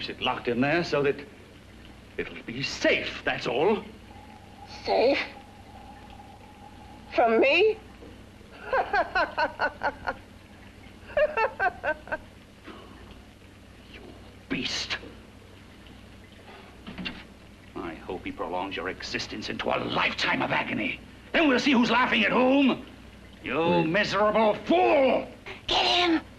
keeps it locked in there so that it'll be safe, that's all. Safe? From me? You beast. I hope he prolongs your existence into a lifetime of agony. Then we'll see who's laughing at whom. You miserable fool! Get him!